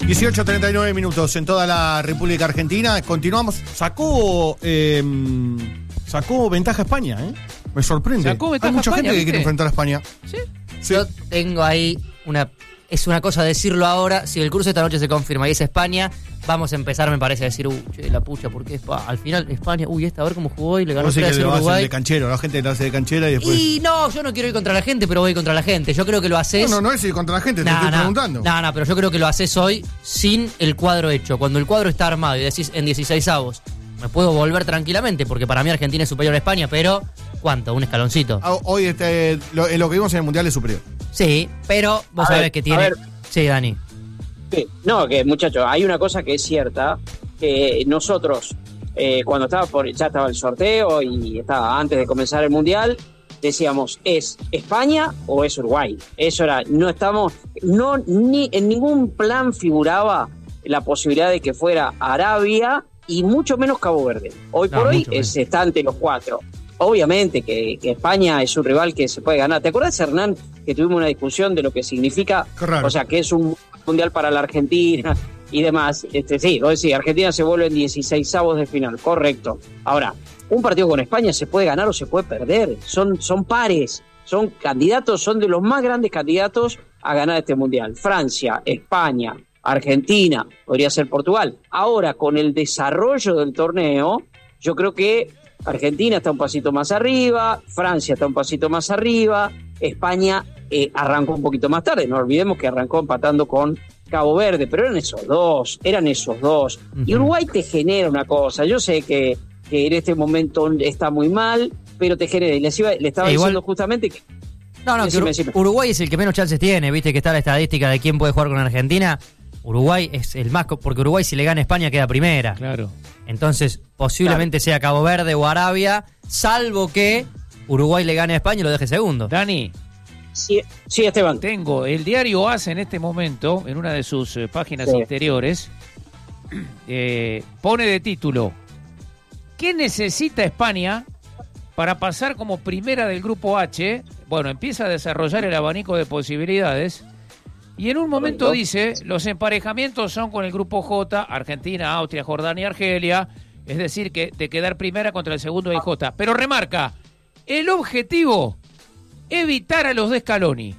18:39 en toda la República Argentina. Continuamos. Sacó ventaja España, ¿eh? Me sorprende. Sacó ventaja Hay mucha España, gente que ¿viste? quiere enfrentar a España. ¿Sí? Sí. Yo tengo ahí es una cosa decirlo ahora. Si el curso esta noche se confirma y es España, vamos a empezar, me parece, a decir, che, la pucha, porque al final España, a ver cómo jugó y le ganó No sé 3 que a 0 lo hacen Uruguay. de canchero, la gente lo hace de canchera y después. Y no, yo no quiero ir contra la gente, pero voy contra la gente. Yo creo que lo haces. No es ir contra la gente, te estoy preguntando. No, pero yo creo que lo haces hoy sin el cuadro hecho. Cuando el cuadro está armado y decís en 16avos, me puedo volver tranquilamente, porque para mí Argentina es superior a España, pero ¿cuánto? Un escaloncito. Hoy en lo que vimos en el Mundial es superior. Sí, pero vos sabés que tiene. Sí, Dani. Sí, no, que muchachos, hay una cosa que es cierta, que nosotros, cuando ya estaba el sorteo y estaba antes de comenzar el Mundial, decíamos, ¿es España o es Uruguay? Eso era, ni en ningún plan figuraba la posibilidad de que fuera Arabia y mucho menos Cabo Verde. Hoy por hoy está ante los cuatro. Obviamente que España es un rival que se puede ganar. ¿Te acuerdas, Hernán, que tuvimos una discusión de lo que significa? O sea, que es un mundial para la Argentina y demás. Sí, vos decís, Argentina se vuelve en 16avos de final, correcto. Ahora, un partido con España se puede ganar o se puede perder. Son pares, son candidatos, son de los más grandes candidatos a ganar este mundial. Francia, España, Argentina, podría ser Portugal. Ahora, con el desarrollo del torneo, yo creo que Argentina está un pasito más arriba, Francia está un pasito más arriba, España arrancó un poquito más tarde, no olvidemos que arrancó empatando con Cabo Verde, pero eran esos dos. Uh-huh. Y Uruguay te genera una cosa, yo sé que en este momento está muy mal, pero te genera, y le estaba diciendo justamente que... Decime. Uruguay es el que menos chances tiene, viste que está la estadística de quién puede jugar con Argentina. Uruguay es el más, porque Uruguay si le gana a España queda primera. Claro. Entonces, posiblemente sea Cabo Verde o Arabia, salvo que Uruguay le gane a España y lo deje segundo. Dani. Sí, Esteban. Tengo el diario AS en este momento, en una de sus páginas interiores, pone de título: ¿qué necesita España para pasar como primera del grupo H? Bueno, empieza a desarrollar el abanico de posibilidades. Y en un momento dice, los emparejamientos son con el grupo J, Argentina, Austria, Jordania y Argelia, es decir, que de quedar primera contra el segundo del J. Pero remarca, el objetivo, evitar a los de Scaloni.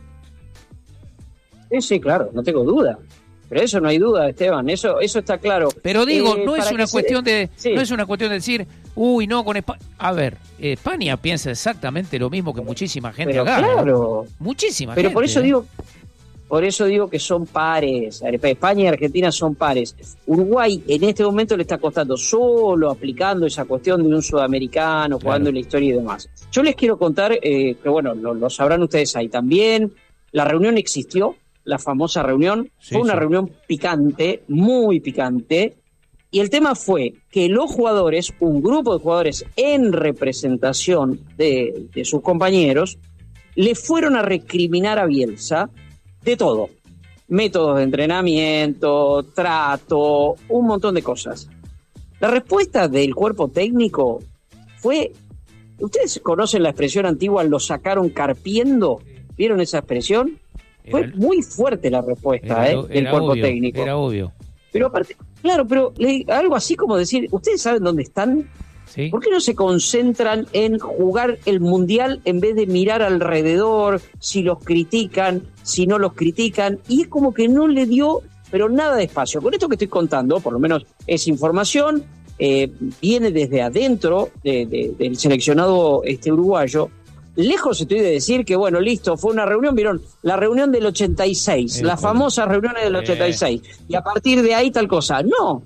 Sí, claro, no tengo duda. Pero eso no hay duda, Esteban, eso está claro. Pero digo, no es una cuestión de decir, no, con España. A ver, España piensa exactamente lo mismo que muchísima gente acá. Claro. Muchísima pero gente. Por eso digo que son pares. España y Argentina son pares. Uruguay en este momento le está costando solo aplicando esa cuestión de un sudamericano, jugando en la historia y demás. Yo les quiero contar, que bueno, lo sabrán ustedes ahí también. La reunión existió, la famosa reunión. Fue una reunión picante, muy picante. Y el tema fue que los jugadores, un grupo de jugadores en representación de sus compañeros, le fueron a recriminar a Bielsa de todo, métodos de entrenamiento, trato, un montón de cosas. La respuesta del cuerpo técnico fue, ¿ustedes conocen la expresión antigua, lo sacaron carpiendo? ¿Vieron esa expresión? Fue muy fuerte la respuesta del cuerpo técnico. Era obvio. Pero aparte, claro, pero algo así como decir, ¿ustedes saben dónde están? ¿Sí? ¿Por qué no se concentran en jugar el Mundial en vez de mirar alrededor, si los critican, si no los critican? Y es como que no le dio, pero nada de espacio. Con esto que estoy contando, por lo menos es información, viene desde adentro del seleccionado uruguayo. Lejos estoy de decir que, bueno, listo, fue una reunión, vieron, la reunión del 86, las famosas reuniones del 86, y a partir de ahí tal cosa. No.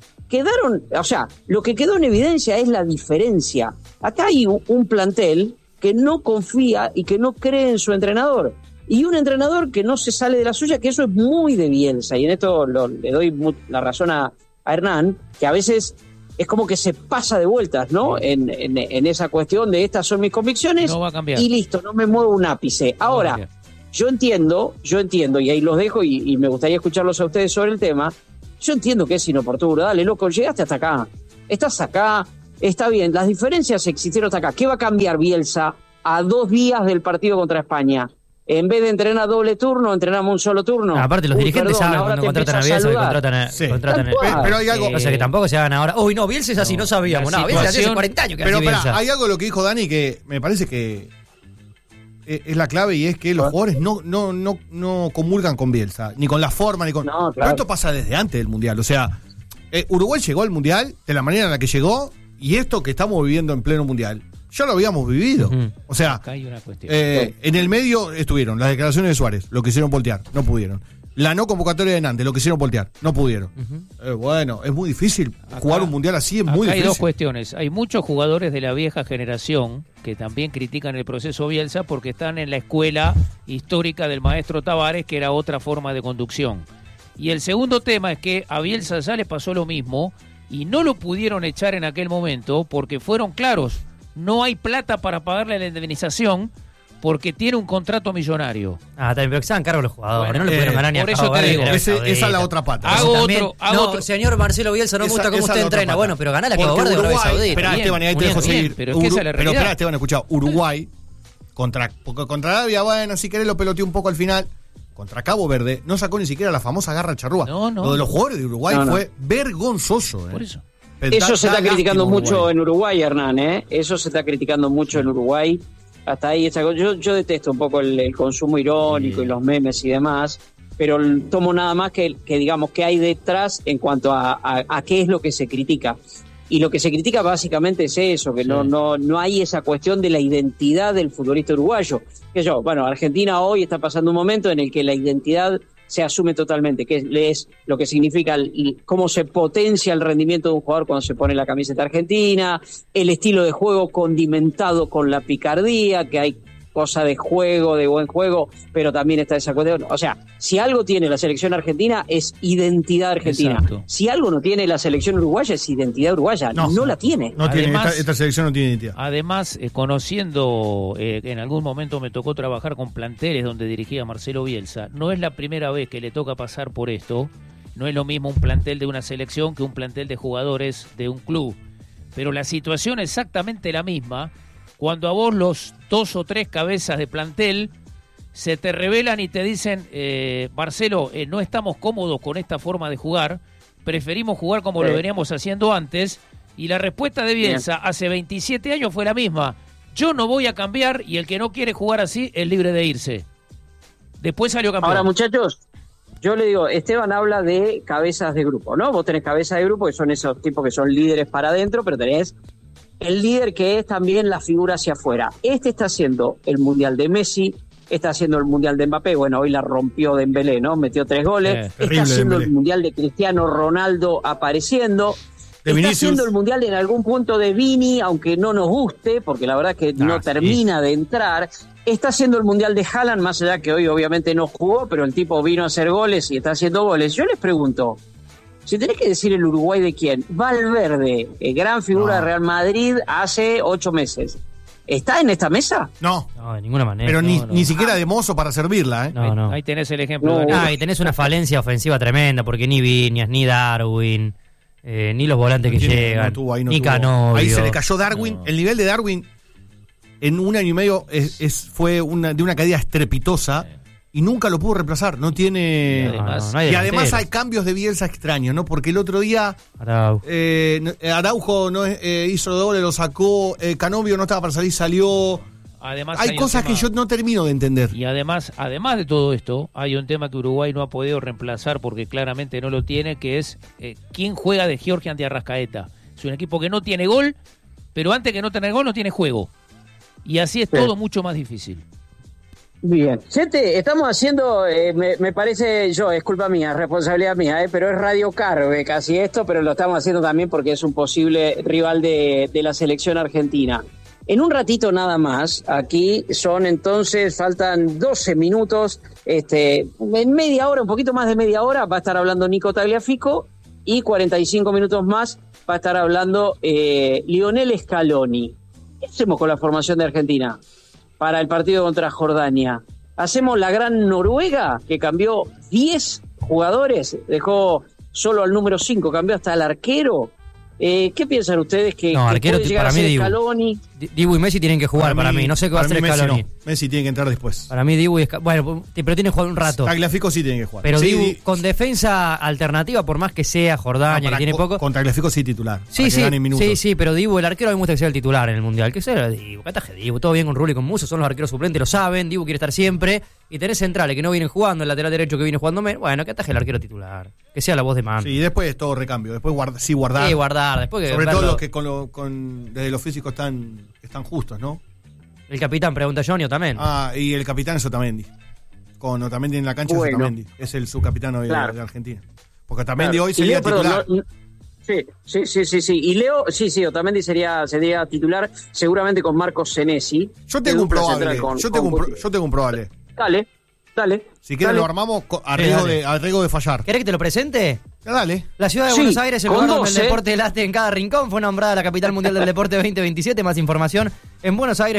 Lo que quedó en evidencia es la diferencia. Acá hay un plantel que no confía y que no cree en su entrenador. Y un entrenador que no se sale de la suya, que eso es muy de Bielsa. Y en esto le doy la razón a Hernán, que a veces es como que se pasa de vueltas, ¿no? En esa cuestión de estas son mis convicciones. No va a cambiar. Y listo, no me muevo un ápice. Ahora, yo entiendo, y ahí los dejo y me gustaría escucharlos a ustedes sobre el tema. Yo entiendo que es inoportuno, dale, loco, llegaste hasta acá, estás acá, está bien, las diferencias existieron hasta acá. ¿Qué va a cambiar Bielsa a 2 días del partido contra España? En vez de entrenar doble turno, entrenamos un solo turno. Aparte, los dirigentes saben ahora cuando te contratan a empiezo Bielsa, que saludar. contratan Pero hay algo. O sea, que tampoco se hagan ahora. Uy, no, Bielsa es así, no sabíamos. La No, Bielsa hace situación- 40 años que Pero hace pará, Bielsa. hay algo de lo que dijo Dani que me parece que es la clave, y es que los jugadores no comulgan con Bielsa, ni con la forma, ni con. No, claro. Pero esto pasa desde antes del Mundial. O sea, Uruguay llegó al Mundial de la manera en la que llegó, y esto que estamos viviendo en pleno Mundial, ya lo habíamos vivido. Ujú. O sea, Acá hay una cuestión. en el medio estuvieron las declaraciones de Suárez, lo quisieron voltear, no pudieron. La no convocatoria de Hernández, lo quisieron voltear, no pudieron. Bueno, es muy difícil jugar un Mundial así, es muy Acá hay difícil. dos cuestiones. Hay muchos jugadores de la vieja generación que también critican el proceso Bielsa porque están en la escuela histórica del maestro Tavares, que era otra forma de conducción. Y el segundo tema es que a Bielsa ya le pasó lo mismo y no lo pudieron echar en aquel momento porque fueron claros. No hay plata para pagarle la indemnización porque tiene un contrato millonario. También, pero que se hagan cargo los jugadores. Bueno, no le pudieron ganar ni a por eso Cabo te Verde, digo, ni a Arabia esa es Saudita. la otra pata. Hago También, otro- no, señor Marcelo Bielsa, no me gusta cómo Esa usted es la otra entrena. pata. Bueno, pero ganale a Cabo Porque Verde o Arabia Uruguay, Saudita. Esperá, Bien, Esteban, y ahí te dejo bien, seguir. pero es que esa es la Pero realidad. esperá, Esteban, escuchá. Uruguay, porque contra Arabia, bueno, si querés lo peloteó un poco al final. Contra Cabo Verde, no sacó ni siquiera la famosa garra charrúa. No. Lo de los jugadores de Uruguay No. fue vergonzoso. Por eso. Eso se está criticando lástima mucho Uruguay. en Uruguay, Hernán, ¿eh? Eso se está criticando mucho en Uruguay. Hasta ahí, yo detesto un poco el consumo irónico y los memes y demás, pero tomo nada más que digamos que hay detrás en cuanto a qué es lo que se critica. Y lo que se critica básicamente es eso, que no hay esa cuestión de la identidad del futbolista uruguayo. Argentina hoy está pasando un momento en el que la identidad se asume totalmente, que es lo que significa cómo se potencia el rendimiento de un jugador cuando se pone la camiseta argentina, el estilo de juego condimentado con la picardía, que hay cosa de juego, de buen juego, pero también está esa cuestión. O sea, si algo tiene la selección argentina es identidad argentina. Exacto. Si algo no tiene la selección uruguaya es identidad uruguaya. No la tiene. No tiene, Además- esta selección no tiene identidad. Además, conociendo, en algún momento me tocó trabajar con planteles donde dirigía Marcelo Bielsa. No es la primera vez que le toca pasar por esto. No es lo mismo un plantel de una selección que un plantel de jugadores de un club. Pero la situación es exactamente la misma cuando a vos los 2 o 3 cabezas de plantel se te revelan y te dicen, Marcelo, no estamos cómodos con esta forma de jugar, preferimos jugar como lo veníamos haciendo antes. Y la respuesta de Bielsa hace 27 años fue la misma. Yo no voy a cambiar y el que no quiere jugar así es libre de irse. Después salió campeón. Ahora, muchachos, yo le digo, Esteban habla de cabezas de grupo, ¿no? Vos tenés cabezas de grupo, que son esos tipos que son líderes para adentro, pero tenés el líder que es también la figura hacia afuera. Este está haciendo el Mundial de Messi, está haciendo el Mundial de Mbappé, bueno, hoy la rompió Dembélé, ¿no? Metió 3 goles. terrible Está haciendo Dembélé. el Mundial de Cristiano Ronaldo apareciendo. De Está Vinicius. haciendo el Mundial en algún punto de Vini, aunque no nos guste, porque la verdad que no sí. termina de entrar. Está haciendo el Mundial de Haaland, más allá que hoy obviamente no jugó, pero el tipo vino a hacer goles y está haciendo goles. Yo les pregunto, si tenés que decir el Uruguay de quién, Valverde, gran figura de Real Madrid hace 8 meses, ¿está en esta mesa? No, No, de ninguna manera. pero no. ni siquiera de mozo para servirla, ¿eh? No. Ahí tenés el ejemplo. No. Daniel. Y tenés una falencia ofensiva tremenda, porque ni Viñas, ni Darwin, ni los volantes que No tiene- llegan, no tuvo, ahí no ni tuvo. Canovio. Ahí se le cayó Darwin. No. El nivel de Darwin en un año y medio fue de una caída estrepitosa y nunca lo pudo reemplazar. No tiene. Y además- hay Y además delanteros. hay cambios de Bielsa extraños, ¿no? Porque el otro día Araujo. Araujo no hizo doble, lo sacó. Canovio no estaba para salir, salió. Además, Hay un cosas tema- que yo no termino de entender. Y además de todo esto, hay un tema que Uruguay no ha podido reemplazar porque claramente no lo tiene, que es quién juega de Georgia ante Arrascaeta. Es un equipo que no tiene gol, pero antes que no tener gol no tiene juego. Y así es todo mucho más difícil. Bien. Gente, estamos haciendo, me parece, es culpa mía, responsabilidad mía, pero es Radio Carve casi esto, pero lo estamos haciendo también porque es un posible rival de la selección argentina. En un ratito nada más, aquí faltan 12 minutos, en media hora, un poquito más de media hora, va a estar hablando Nico Tagliafico y 45 minutos más va a estar hablando Lionel Scaloni. ¿Qué hacemos con la formación de Argentina para el partido contra Jordania? ¿Hacemos la gran Noruega, que cambió 10 jugadores, dejó solo al número 5, cambió hasta el arquero? ¿Qué piensan ustedes que arquero puede llegar para a mí ser Dibu. Scaloni? Dibu y Messi tienen que jugar para mí. No sé qué va a hacer Messi Scaloni. no. Messi tiene que entrar después. Para mí Dibu y bueno, pero tiene que jugar un rato. Tagliafico sí tiene que jugar. Pero sí, Dibu con defensa alternativa, por más que sea Jordania, que tiene poco. Con Tagliafico sí titular. Sí, pero Dibu, el arquero, a mí me gusta que sea el titular en el Mundial. Que sea Dibu, cataje Dibu, todo bien con Rulli y con Musso, son los arqueros suplentes, lo saben. Dibu quiere estar siempre. Y tenés centrales que no vienen jugando, el lateral derecho que viene jugando menos. Bueno, que ataje el arquero titular. Que sea la voz de mando. Sí, y después todo recambio. Después guardar. Sí, guardar. Después que sobre verlo. todo los que desde los físicos están justos, ¿no? El capitán, pregunta Johnny también. Y el capitán es Otamendi. Con Otamendi en la cancha es Otamendi. Es el subcapitán hoy de Argentina. Porque Otamendi hoy sería titular. Sí. Y Leo, Otamendi sería titular seguramente con Marcos Senesi. Yo tengo un probable. Dale. Si quieres lo armamos a riesgo de fallar. ¿Querés que te lo presente? Dale. La ciudad de Buenos Aires, el lugar donde el deporte late en cada rincón, fue nombrada la capital mundial del deporte 2027. Más información en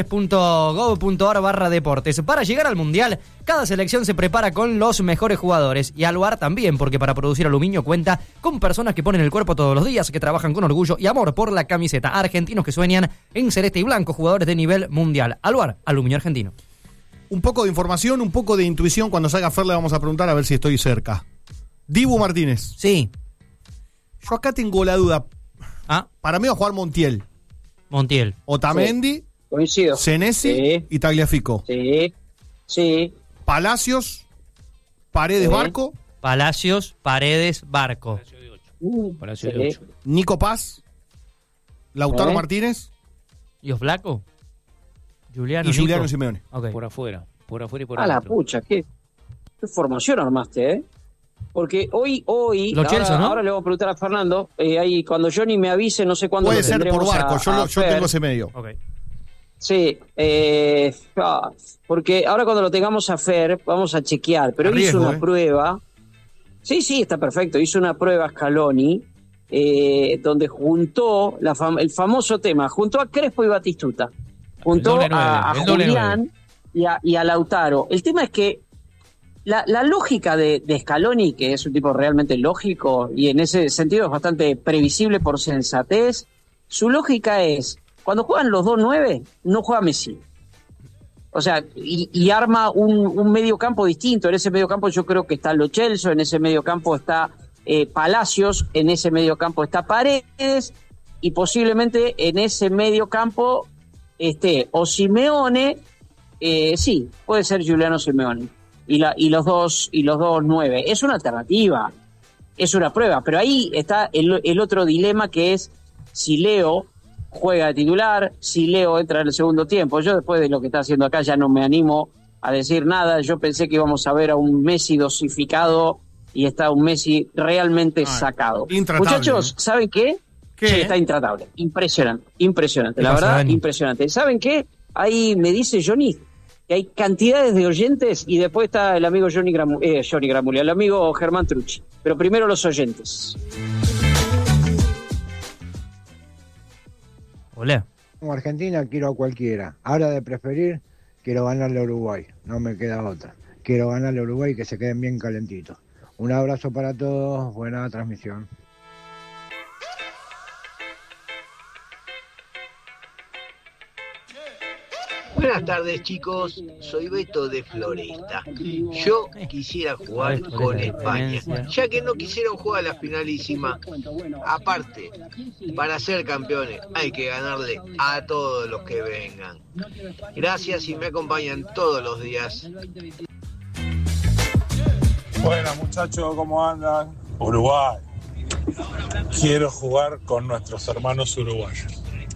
buenosaires.gov.ar/deportes. Para llegar al mundial, cada selección se prepara con los mejores jugadores. Y Aluar también, porque para producir aluminio cuenta con personas que ponen el cuerpo todos los días, que trabajan con orgullo y amor por la camiseta. Argentinos que sueñan en celeste y blanco, jugadores de nivel mundial. Aluar, aluminio argentino. Un poco de información, un poco de intuición. Cuando salga Fer le vamos a preguntar a ver si estoy cerca. Dibu Martínez. Sí. Yo acá tengo la duda. Para mí va a jugar Montiel. Otamendi. Coincido. Senesi y Tagliafico. Sí. Palacios, Paredes, Barco. Palacios, Paredes, Barco. Palacio de 8. Nico Paz. Lautaro Martínez. ¿Y Flaco? Juliano Simeone. Okay. Por afuera y por adentro. La pucha, qué formación armaste, ¿eh? Porque hoy ahora le vamos a preguntar a Fernando, ahí cuando Johnny me avise, no sé cuándo puede ser por Barco, yo tengo ese medio. Okay. Sí, porque ahora cuando lo tengamos a Fer, vamos a chequear, pero hizo una prueba. Sí, está perfecto, hizo una prueba Scaloni, donde juntó el famoso tema, juntó a Crespo y Batistuta. Juntó a Julián y a Lautaro. El tema es que la lógica de Scaloni, que es un tipo realmente lógico y en ese sentido es bastante previsible por sensatez, su lógica es, cuando juegan los 2-9, no juega Messi. O sea, y arma un medio campo distinto. En ese medio campo yo creo que está Lo Celso, en ese medio campo está Palacios, en ese medio campo está Paredes, y posiblemente en ese medio campo o Simeone, puede ser Giuliano Simeone, y los dos 9. Es una alternativa, es una prueba, pero ahí está el otro dilema, que es si Leo juega de titular, si Leo entra en el segundo tiempo. Yo después de lo que está haciendo acá ya no me animo a decir nada. Yo pensé que íbamos a ver a un Messi dosificado y está un Messi realmente sacado. Muchachos, ¿saben qué? Sí, está intratable. Impresionante. La verdad, impresionante. ¿Saben qué? Ahí me dice Johnny que hay cantidades de oyentes y después está el amigo Johnny Gramulli, el amigo Germán Trucci. Pero primero los oyentes. Hola. Como Argentina quiero a cualquiera. Ahora de preferir, quiero ganarle a Uruguay. No me queda otra. Quiero ganarle a Uruguay y que se queden bien calentitos. Un abrazo para todos. Buena transmisión. Buenas tardes, chicos, soy Beto de Floresta. Yo quisiera jugar con España, ya que no quisieron jugar a la finalísima. Aparte, para ser campeones hay que ganarle a todos los que vengan. Gracias y me acompañan todos los días. Buenas muchachos, ¿cómo andan? Uruguay. Quiero jugar con nuestros hermanos uruguayos.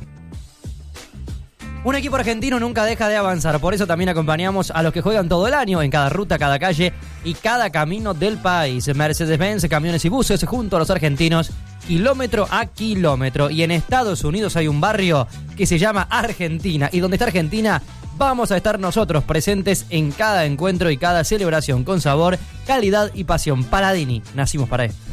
Un equipo argentino nunca deja de avanzar, por eso también acompañamos a los que juegan todo el año en cada ruta, cada calle y cada camino del país. Mercedes-Benz, camiones y buses junto a los argentinos, kilómetro a kilómetro. Y en Estados Unidos hay un barrio que se llama Argentina, y donde está Argentina vamos a estar nosotros presentes en cada encuentro y cada celebración con sabor, calidad y pasión. Paladini, nacimos para esto.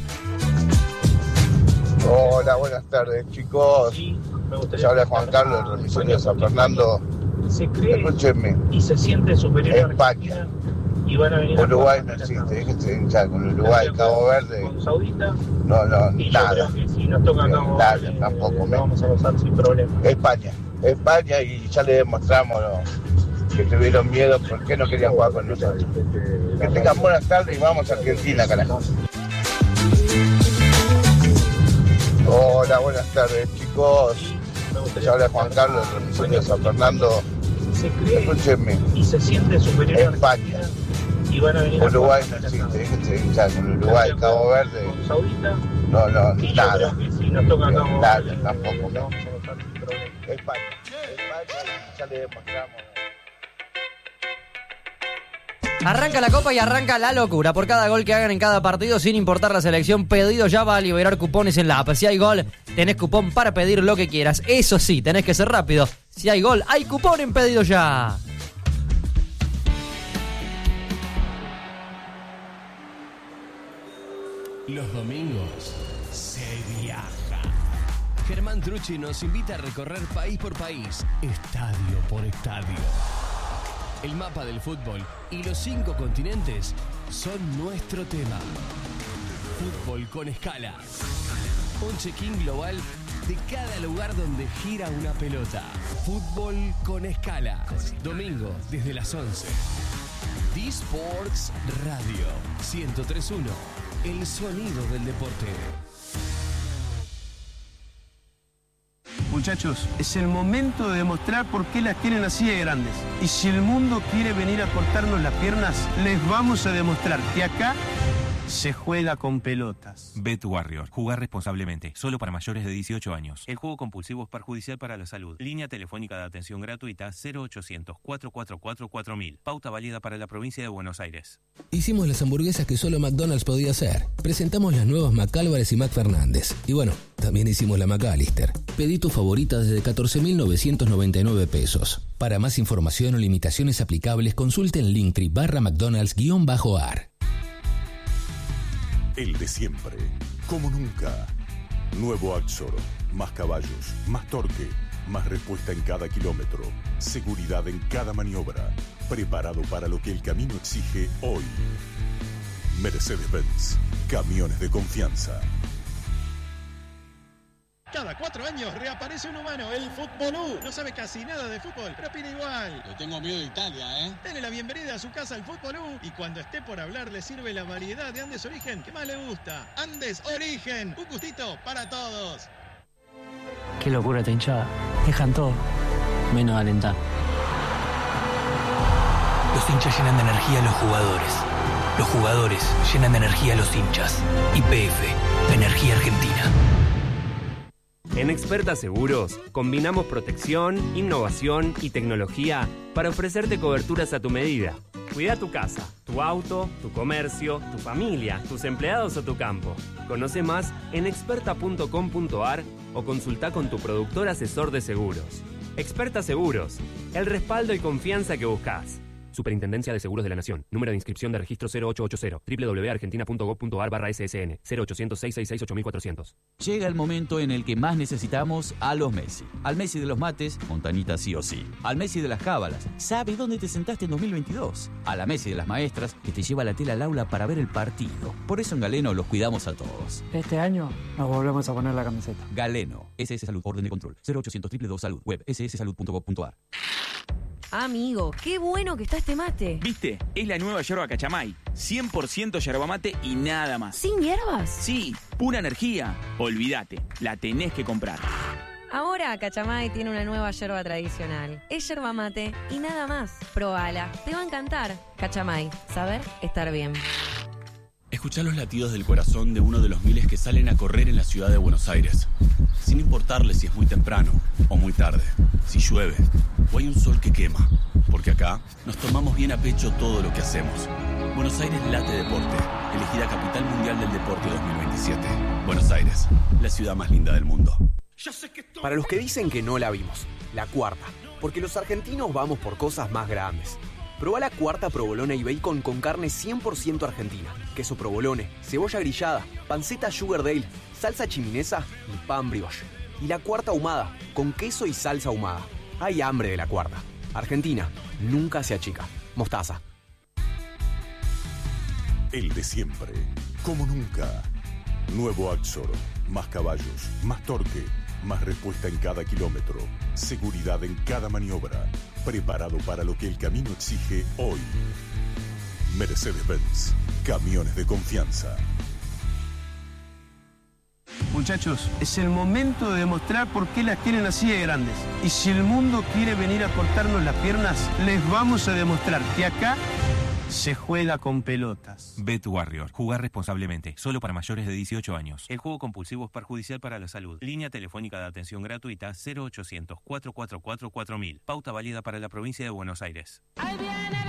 Hola, buenas tardes, chicos. Les habla Juan Carlos, transmisión de San Fernando. Escúchenme. Y se siente superior España. Uruguay no existe, déjense hinchar con Uruguay, Cabo Verde. No, nada. Nada, tampoco. Vamos a pasar sin problema. España, y ya le demostramos que tuvieron miedo, ¿por qué no querían jugar con nosotros? Que tengan buenas tardes y vamos a Argentina, carajo. Hola, buenas tardes, chicos. Ya habla Juan Carlos, representante de San Fernando. Escúchenme. España. Uruguay no existe, déjense hinchar con Uruguay, Cabo Verde. No, nada. Nada, tampoco. España, ya le demostramos. Arranca la Copa y arranca la locura. Por cada gol que hagan en cada partido, sin importar la selección, Pedido Ya va a liberar cupones en la app. Si hay gol, tenés cupón para pedir lo que quieras. Eso sí, tenés que ser rápido. Si hay gol, hay cupón en Pedido Ya. Los domingos se viaja. Germán Trucci nos invita a recorrer país por país, estadio por estadio. El mapa del fútbol y los 5 continentes son nuestro tema. Fútbol con escala. Un check-in global de cada lugar donde gira una pelota. Fútbol con escala. Domingo desde las 11. D-Sports Radio 103.1. El sonido del deporte. Muchachos, es el momento de demostrar por qué las tienen así de grandes. Y si el mundo quiere venir a cortarnos las piernas, les vamos a demostrar que acá se juega con pelotas. Bet Warrior. Jugar responsablemente. Solo para mayores de 18 años. El juego compulsivo es perjudicial para la salud. Línea telefónica de atención gratuita 0800-444-4000. Pauta válida para la provincia de Buenos Aires. Hicimos las hamburguesas que solo McDonald's podía hacer. Presentamos las nuevas McAlvarez y McFernández. Y bueno, también hicimos la McAllister. Pedí tu favorita desde 14.999 pesos. Para más información o limitaciones aplicables, consulte en Linktree/McDonald's_ar. El de siempre, como nunca. Nuevo Axor, más caballos, más torque, más respuesta en cada kilómetro, seguridad en cada maniobra, preparado para lo que el camino exige hoy. Mercedes-Benz, camiones de confianza. Cada 4 años reaparece un humano, el Futbolú. No sabe casi nada de fútbol, pero opina igual. Le tengo miedo de Italia, ¿eh? Dele la bienvenida a su casa al Futbolú y cuando esté por hablar le sirve la variedad de Andes Origen que más le gusta. Andes Origen, un gustito para todos. Qué locura esta hinchada. Dejan todo, menos alentar. Los hinchas llenan de energía a los jugadores. Los jugadores llenan de energía a los hinchas. YPF, Energía Argentina. En Experta Seguros, combinamos protección, innovación y tecnología para ofrecerte coberturas a tu medida. Cuida tu casa, tu auto, tu comercio, tu familia, tus empleados o tu campo. Conoce más en experta.com.ar o consulta con tu productor asesor de seguros. Experta Seguros, el respaldo y confianza que buscas. Superintendencia de Seguros de la Nación. Número de inscripción de registro 0880. www.argentina.gov.ar/ssn. 0800-666-8400. Llega el momento en el que más necesitamos a los Messi. Al Messi de los mates, Montanita sí o sí. Al Messi de las cábalas, sabe dónde te sentaste en 2022. A la Messi de las maestras, que te lleva la tela al aula para ver el partido. Por eso en Galeno los cuidamos a todos. Este año nos volvemos a poner la camiseta. Galeno, SS Salud, orden de control. 0800 222 Salud, web sssalud.gov.ar. Amigo, qué bueno que está este mate. ¿Viste? Es la nueva yerba Cachamay. 100% yerba mate y nada más. ¿Sin hierbas? Sí, pura energía. Olvídate, la tenés que comprar. Ahora Cachamay tiene una nueva yerba tradicional. Es yerba mate y nada más. Probala, te va a encantar. Cachamay, saber estar bien. Escuchá los latidos del corazón de uno de los miles que salen a correr en la ciudad de Buenos Aires. Sin importarle si es muy temprano o muy tarde, si llueve o hay un sol que quema. Porque acá nos tomamos bien a pecho todo lo que hacemos. Buenos Aires late deporte, elegida Capital Mundial del Deporte 2027. Buenos Aires, la ciudad más linda del mundo. Para los que dicen que no la vimos, la cuarta. Porque los argentinos vamos por cosas más grandes. Probá la cuarta provolone y bacon con carne 100% argentina, queso provolone, cebolla grillada, panceta sugar dale, salsa chiminesa y pan brioche. Y la cuarta ahumada, con queso y salsa ahumada. Hay hambre de la cuarta. Argentina, nunca se achica. Mostaza. El de siempre, como nunca. Nuevo Axor, más caballos, más torque, más respuesta en cada kilómetro, seguridad en cada maniobra, preparado para lo que el camino exige hoy. Mercedes-Benz, camiones de confianza. Muchachos, es el momento de demostrar por qué las tienen así de grandes. Y si el mundo quiere venir a cortarnos las piernas, les vamos a demostrar que acá se juega con pelotas. Bet Warrior. Jugar responsablemente. Solo para mayores de 18 años. El juego compulsivo es perjudicial para la salud. Línea telefónica de atención gratuita 0800 444 4000. Pauta válida para la provincia de Buenos Aires. Ahí viene